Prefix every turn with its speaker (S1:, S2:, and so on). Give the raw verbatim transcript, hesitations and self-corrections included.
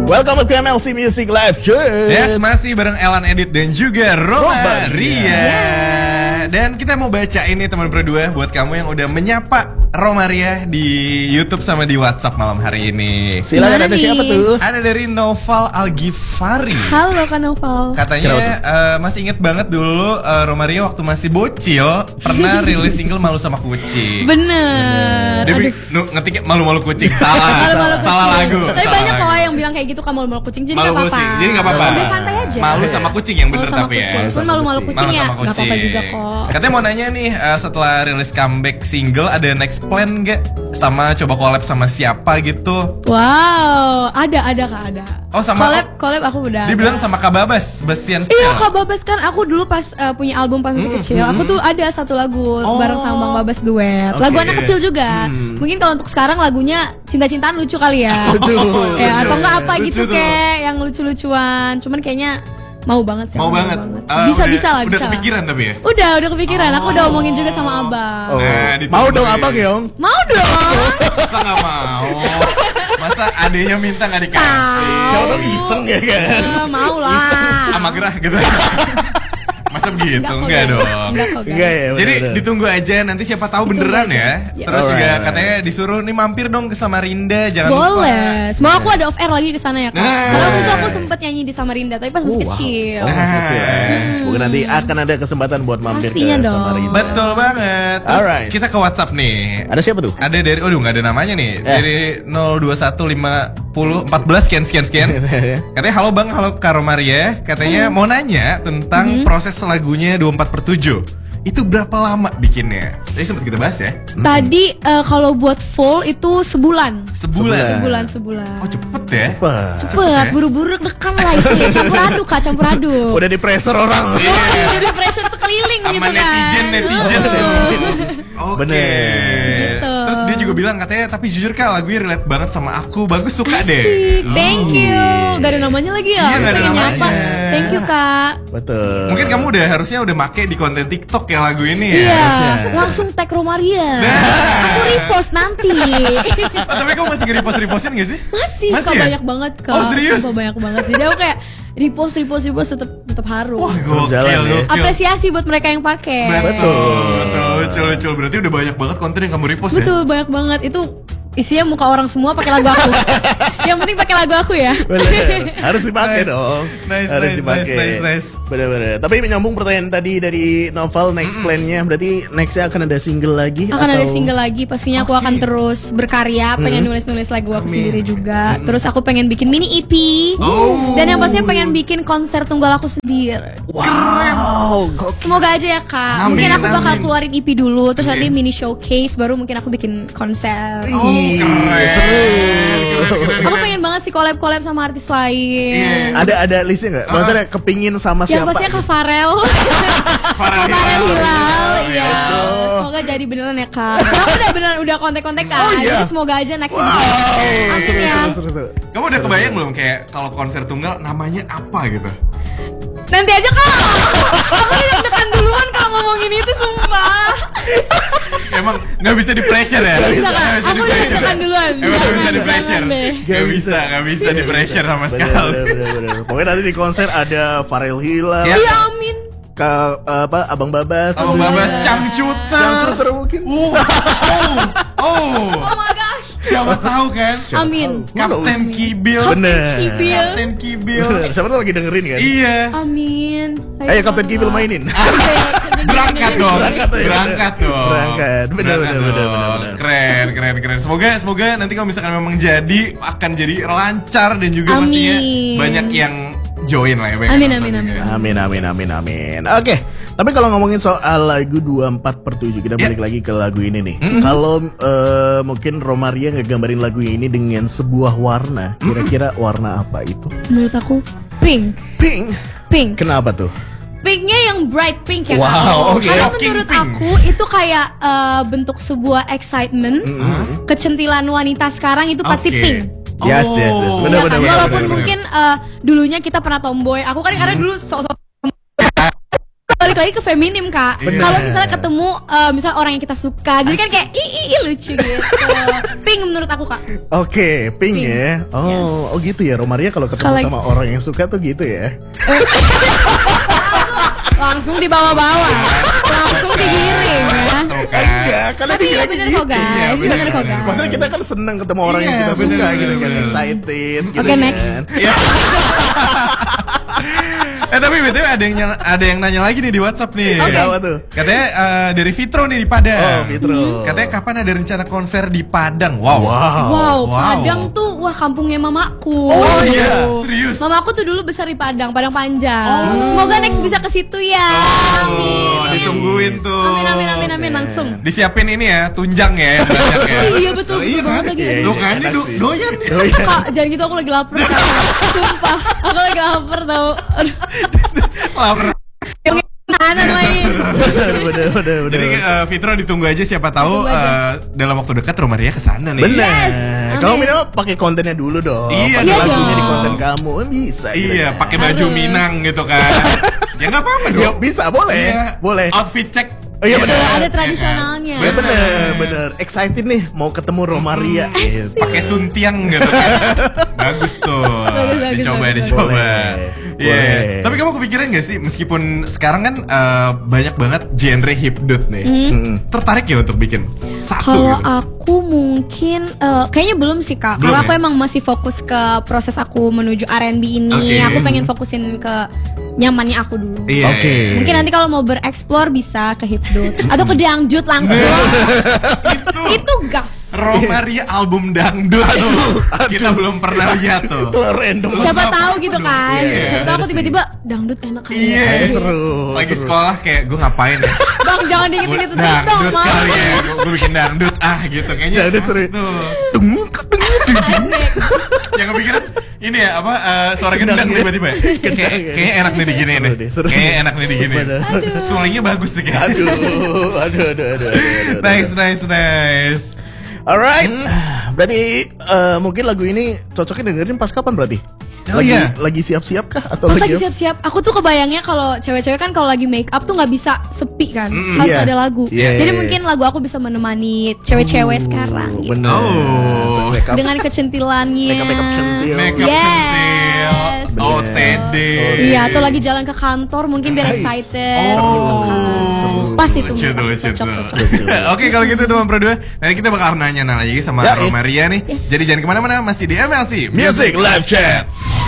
S1: Welcome to M L C Music Live Show.
S2: Yes, masih bareng Elan Edit dan juga Roma Ria. Yes. Dan kita mau baca ini teman berdua buat kamu yang udah menyapa Roma Ria di YouTube sama di WhatsApp malam hari ini.
S1: Silakan, ada siapa tuh?
S2: Ada dari Noval Algifari.
S3: Halo Kak Noval.
S2: Katanya uh, masih inget banget dulu uh, Roma Ria waktu masih bocil pernah rilis single Malu Sama Kucing.
S3: Bener.
S2: Dia ngetiknya malu-malu kucing. Salah.
S3: Malu-malu kucing.
S2: Salah lagu.
S3: Tapi
S2: salah
S3: banyak
S2: lagu.
S3: kok yang bilang kayak gitu, kamu malu-malu kucing. Jadi
S2: malu
S3: gak apa-apa.
S2: kucing. Jadi gak apa-apa.
S3: Udah santai aja.
S2: Malu sama kucing yang bener tapi ya.
S3: Pun malu-malu kucing ya
S2: malu
S3: gak apa-apa juga kok.
S2: Katanya mau nanya nih, uh, setelah rilis comeback single ada next plan gak? Sama coba collab sama siapa gitu?
S3: Wow, ada ada Kak, ada.
S2: Oh sama
S3: collab collab aku udah.
S2: Dia bilang sama Kak Babas, Bastian Style.
S3: Iya Kak Babas kan, aku dulu pas uh, punya album pas masih mm, kecil, mm, aku tuh ada satu lagu oh. bareng sama Bang Babas duet. Okay. Lagu anak kecil juga. Mm. Mungkin kalau untuk sekarang lagunya cinta-cintaan lucu kali ya.
S1: Lucu.
S3: Ya atau enggak apa
S2: lucu
S3: gitu
S2: tuh.
S3: Kayak yang lucu-lucuan. Cuman kayaknya mau banget sih.
S2: Mau banget.
S3: Uh, bisa
S2: udah,
S3: bisa lah.
S2: Udah
S3: bisa
S2: kepikiran
S3: lah.
S2: tapi ya.
S3: Udah udah kepikiran. Oh. Aku udah omongin juga sama Abang.
S1: Oh.
S2: Nah,
S1: mau dong Abang Yong?
S3: Mau dong.
S2: Masa nggak mau? Masa adenya minta nggak dikasih?
S1: Coba tuh iseng ya kan?
S3: Uh, mau lah.
S2: Sama gerah gitu. Masa begitu?
S3: Enggak,
S2: enggak
S3: kok,
S2: dong.
S3: Enggak kok,
S1: enggak ya.
S2: Jadi
S1: bener.
S2: ditunggu aja nanti siapa tahu
S3: Ditunggu
S2: beneran
S3: aja.
S2: ya.
S3: Ya.
S2: Terus
S1: Alright.
S2: juga katanya disuruh nih mampir dong ke Samarinda, jangan
S3: Boleh.
S2: lupa.
S3: Semoga aku ada off air lagi ke sana ya Kak.
S2: Nah.
S3: Karena waktu itu aku sempet nyanyi di Samarinda tapi pas masih
S1: Oh, wow.
S3: kecil.
S1: Oh, masih kecil ya.
S3: Hmm.
S1: Semoga nanti akan ada kesempatan buat mampir
S3: Pastinya
S1: ke
S3: dong.
S1: Samarinda.
S2: Betul banget. Terus
S1: Alright.
S2: kita ke WhatsApp nih.
S1: Ada siapa tuh?
S2: Ada dari, aduh nggak ada namanya nih.
S1: Eh.
S2: Dari nol dua satu lima nol empat belas sekian sekian sekian. Katanya halo Bang, halo Kak Romaria. Katanya
S3: Hmm.
S2: mau nanya tentang
S3: Hmm.
S2: proses lagunya dua puluh empat per tujuh. Itu berapa lama bikinnya? Tadi sempat kita bahas ya.
S3: Tadi uh, kalau buat full itu sebulan.
S2: Sebulan.
S3: Sebulan sebulan.
S2: Oh cepet ya.
S1: Cepet.
S3: Cepet, buru-buru dekan lah itu ya. Campur aduk Kak, campur aduk.
S1: Udah di pressure orang.
S2: Iya.
S3: Oh, udah pressure sekeliling
S2: Sama
S3: gitu kan.
S2: netizen netizen
S3: Uh.
S2: tuh. Oke.
S1: Bener.
S3: Gitu.
S2: Terus dia juga bilang katanya tapi jujur Kak lagunya relate banget sama aku. Bagus, suka deh.
S3: Asik, thank you. Gak ada namanya lagi ya.
S2: Iya,
S3: Aku
S2: gak ada
S3: pengen
S2: namanya.
S3: nyapa. Thank you Kak.
S1: Betul.
S2: Mungkin kamu udah harusnya udah make di konten TikTok ya lagu ini ya.
S3: Iya,
S1: harusnya.
S3: langsung tag Romaria.
S2: Nah.
S3: Aku repost nanti.
S2: Oh, tapi kamu masih nge-repost-repostin gak sih?
S3: Masih,
S2: Masih
S3: Kak,
S2: ya?
S3: banyak banget Kak.
S2: Oh, serius?
S3: Sumpah banyak banget. Jadi aku kayak repost, repost, repost tetap tetap harum.
S2: Wah, gokil,
S1: Jalan ya.
S2: gokil.
S3: Apresiasi buat mereka yang pakai.
S2: Betul, betul, lucu, lucu. Berarti udah banyak banget konten yang kamu repost ya?
S3: Betul, banyak banget. Itu isinya muka orang semua pakai lagu aku. Yang penting pakai lagu aku ya.
S1: Bener. Harus dipakai
S2: Nice.
S1: dong.
S2: Nice,
S1: Harus
S2: nice,
S1: dipakai.
S2: nice, nice, nice.
S1: Bener-bener. Tapi menyambung pertanyaan tadi dari Novel next plan-nya, berarti nextnya akan ada single lagi?
S3: Akan
S1: atau?
S3: ada single lagi, pastinya aku
S2: Oke.
S3: akan terus berkarya, pengen nulis-nulis lagu aku
S2: Amin.
S3: sendiri juga. Terus aku pengen bikin mini E P.
S2: Oh.
S3: Dan yang pastinya pengen bikin konser tunggal aku sendiri.
S1: Wow, gokil.
S3: Semoga aja ya Kak.
S2: Amin,
S3: Mungkin aku bakal
S2: amin.
S3: keluarin E P dulu, terus
S2: Iya.
S3: nanti mini showcase, baru mungkin aku bikin konser.
S2: Oh,
S1: Ih,
S2: keren.
S1: seru.
S2: Keren, keren,
S3: Aku
S2: keren.
S3: pengen banget sih collab-collab sama artis lain.
S2: Iya.
S1: Ada ada listnya nggak? Maksudnya kepingin sama
S3: Yang
S1: siapa?
S3: pastinya Kak Farel.
S2: Farel
S3: Farel
S2: Hilal.
S3: Hilal, iya.
S1: Let's go.
S3: Semoga jadi beneran ya Kak. Karena aku udah beneran udah kontak-kontak kan.
S1: Oh, iya.
S3: Jadi semoga aja next
S1: Wow,
S3: Amin
S1: seru,
S3: ya.
S1: seru, seru, seru.
S2: Kamu udah kebayang belum kayak kalau konser tunggal namanya apa gitu?
S3: Nanti aja Kak. Aku udah tekan duluan kalau ngomongin itu sumpah.
S2: Emang nggak bisa di pressure ya?
S1: Nggak
S3: bisa, Kak.
S2: Nggak
S3: Aku udah
S2: di-pressure.
S3: tekan duluan.
S2: Emang nggak bisa
S3: Jangan,
S2: di pressure.
S3: jangan deh.
S2: Nggak bisa, nggak bisa di pressure sama
S1: Bener,
S2: sekali.
S1: bener, bener, bener. Pokoknya nanti di konser ada Farel Hilal,
S2: Ya.
S3: Iya amin.
S1: ke apa Abang Babas,
S2: Abang
S1: tentunya.
S2: Babas Cangcuter.
S1: Cangcuter mungkin.
S2: Oh, oh, oh.
S3: Oh my gosh.
S2: Siapa tahu kan?
S3: Amin.
S2: Kapten Kibil.
S1: Bener.
S3: Kibil.
S2: Kapten Kibil.
S1: Bener. Siapa tuh lagi dengerin kan?
S2: Iya.
S3: Amin.
S1: Ayo Kapten Kibil mainin.
S2: Berangkat dong.
S1: Berangkat tuh ya.
S2: Berangkat dong.
S1: Berangkat. Bener,
S2: Berangkat
S1: bener, bener,
S2: dong.
S1: bener, bener.
S2: Keren, keren, keren. Semoga, semoga nanti kalau misalkan memang jadi akan jadi lancar dan juga
S3: Amin.
S2: pastinya banyak yang join lah ya. banyak
S3: Amin,
S2: yang
S3: amin,
S2: nonton
S3: amin.
S2: juga.
S1: Amin, amin, amin, amin. Oke, tapi kalau ngomongin soal lagu dua puluh empat per tujuh, kita
S2: Ya.
S1: balik lagi ke lagu ini nih.
S2: Mm-mm.
S1: Kalau eh, mungkin Romaria ngegambarin lagu ini dengan sebuah warna, kira-kira warna apa itu?
S3: Menurut aku pink.
S1: Pink.
S3: Pink.
S1: Kenapa tuh?
S3: Pinknya yang bright pink ya
S1: Wow,
S3: Kak.
S1: oke.
S3: Karena
S2: Shocking
S3: menurut
S2: pink.
S3: aku itu kayak eh, bentuk sebuah excitement,
S1: Mm-mm.
S3: kecentilan wanita sekarang itu pasti
S2: Oke.
S3: pink.
S1: Yes, yes, yes.
S2: Oh.
S1: Bener,
S3: Iya kan?
S1: bener,
S3: Walaupun
S1: bener,
S3: mungkin eh, dulunya kita pernah tomboy. Aku kan karena dulu sok-sok balik lagi ke feminim kak.
S2: Bener.
S3: Kalau misalnya ketemu uh, misalnya orang yang kita suka, jadi kan kayak ih ih, ih lucu gitu. Pink menurut aku kak.
S1: Oke, pink,
S3: Pink.
S1: ya. Oh,
S3: Yes.
S1: oh gitu ya. Romaria kalau ketemu
S3: Kalau-
S1: sama orang yang suka tuh gitu ya.
S3: Langsung dibawa-bawa, langsung digiring ya.
S2: Tuh kan.
S1: Enggak, karena
S3: Tapi
S1: dia
S3: iya
S1: kayak
S3: bener
S1: gitu.
S3: kok guys,
S2: Iya, bener,
S3: bener kok
S2: bener.
S3: guys.
S1: Maksudnya kita kan seneng ketemu orang yang
S2: Iya,
S1: kita
S2: bener,
S1: suka
S2: bener,
S1: gitu kan,
S2: bener.
S1: excited gitu
S3: Oke,
S1: kan.
S3: next.
S2: Iya. Eh tapi B T W ada yang nyala- ada yang nanya lagi nih di WhatsApp nih.
S3: Oke.
S1: Apa tuh?
S2: Katanya eh, dari Fitro nih di Padang.
S1: Oh, Fitro.
S2: Katanya kapan ada rencana konser di Padang? Wow.
S1: Wow.
S3: Wow,
S2: Wow.
S3: Padang tuh wah kampungnya mamaku.
S2: Oh iya, serius.
S3: Mamaku tuh dulu besar di Padang, Padang Panjang. Semoga next bisa ke situ ya.
S2: Oh, ditungguin tuh.
S3: Amin amin amin amin langsung.
S2: Disiapin ini ya, tunjang ya, banyak ya.
S3: Iya betul,
S2: Oh, iya
S3: betul
S2: kan?
S3: banget lagi.
S1: Iya,
S2: Lo kan ini
S1: enak
S2: do-
S1: sih.
S2: doyan.
S1: Oh, iya.
S3: Kak, jangan gitu aku lagi lapar Kak. Sumpah, aku lagi lapar tau. Aduh,
S2: Lapar.
S3: yang kanan lagi.
S1: Bener, bener, bener, bener.
S2: Jadi eh, Fitro ditunggu aja, siapa tahu
S3: Ditunggu aja.
S2: eh, dalam waktu dekat Romaria kesana nih.
S1: Bener.
S3: Yes.
S1: Kalau
S3: Amin.
S1: Minang pakai kontennya dulu dong.
S2: Iya
S1: pakai
S3: dong.
S1: lagunya di
S3: Iya
S1: konten
S3: dong.
S1: kamu kan bisa. gitu
S2: Iya,
S1: kan.
S2: pakai baju
S3: Aduh.
S2: Minang gitu kan. Ya nggak apa-apa dong.
S1: Ya, bisa, boleh.
S2: Iya.
S1: Boleh.
S2: Outfit check.
S1: Oh, iya, bener.
S3: Ada
S2: Iya kan?
S3: tradisionalnya.
S1: Ya, bener, bener. Excited nih mau ketemu Romaria. Gitu.
S2: Pakai suntiang gitu kan. Bagus tuh.
S3: Bagus, bagus,
S2: Dicoba,
S3: bagus.
S2: dicoba.
S1: Boleh,
S2: Iya.
S1: boleh.
S2: Tapi kamu kepikiran gak sih meskipun sekarang kan eh, banyak banget genre hipdut nih.
S1: Mm-mm.
S2: Tertarik ya untuk bikin satu
S3: Kalau
S2: gitu?
S3: aku mungkin eh, kayaknya belum sih kak.
S2: Belum
S3: Karena aku
S2: ya?
S3: emang masih fokus ke proses aku menuju R and B ini.
S2: Oke.
S3: Aku pengen fokusin ke nyamannya aku dulu.
S2: Iya.
S1: Oke.
S3: Mungkin nanti kalau mau bereksplor bisa ke hipdut atau ke dangdut langsung.
S2: Itu
S3: Itu gas.
S2: Romaria album dangdut tuh. Kita belum pernah lihat tuh.
S1: Itu random.
S3: Siapa
S2: Apa?
S3: tahu gitu kan.
S2: Iya,
S3: Siapa tahu aku
S1: bener
S3: tiba-tiba dangdut enak kali.
S2: Iya.
S3: ya.
S1: Eh, seru.
S2: Lagi
S1: seru.
S2: sekolah kayak gue ngapain ya?
S3: Bang jangan diingetin itu terus dong,
S2: Dangdut
S3: Mam.
S2: kali ya. Gue bikin dangdut ah gitu kayaknya.
S1: Dangdut seru.
S2: asik tuh.
S3: Asik.
S2: Yang kepikiran ini ya apa eh, suara gendang
S1: Gendang ya.
S2: tiba-tiba ya? Kayak kayaknya enak nih digini
S1: Seru
S2: nih.
S1: deh, seru.
S2: Kayaknya enak nih digini.
S1: Bener.
S2: Sulingnya bagus sih kayak.
S1: Aduh, aduh, aduh, aduh, aduh, aduh.
S2: Nice, nice, nice.
S1: Alright, berarti eh, mungkin lagu ini cocoknya dengerin pas kapan berarti?
S2: Oh,
S1: lagi,
S2: iya.
S1: lagi siap-siap kah atau
S3: Pas
S1: lagi?
S3: lagi siap-siap, aku tuh kebayangnya kalau cewek-cewek kan kalau lagi make up tuh nggak bisa sepi kan,
S2: Mm,
S3: harus
S1: iya.
S3: ada lagu.
S1: Iya,
S3: Jadi
S1: iya,
S3: mungkin lagu aku bisa menemani cewek-cewek sekarang gitu.
S1: Bener.
S2: Oh.
S1: So, make up,
S3: Dengan kecentilannya.
S1: make up, make up centil.
S2: Make up
S3: Yes.
S2: centil. O T D.
S3: Iya, atau lagi jalan ke kantor mungkin biar
S1: Nice.
S3: excited.
S2: Oh.
S3: gitu kan.
S1: Seru.
S3: Pas itu.
S2: Lucu tuh,
S3: menurut
S2: lucu
S3: aku.
S2: tuh.
S3: Cocok, cocok.
S1: Lucu.
S2: Oke kalau gitu teman Pro dua, nanti kita bakal nanya-nanya lagi sama
S1: Ya, eh.
S2: Romaria nih.
S3: Yes.
S2: Jadi jangan kemana-mana, masih di M L C
S1: Music Live Chat.